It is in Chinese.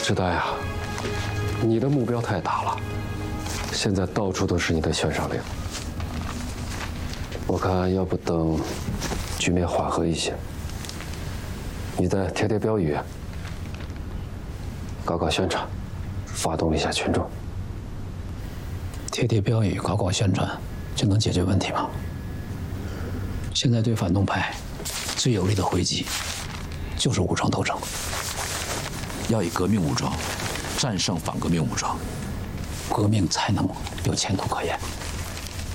志丹呀，你的目标太大了，现在到处都是你的悬赏令。我看要不等局面缓和一些，你再贴贴标语，搞搞宣传，发动一下群众。 贴贴标语，搞搞宣传，就能解决问题吗？现在对反动派最有力的回击，就是武装斗争。 要以革命武装战胜反革命武装， 革命才能有前途可言。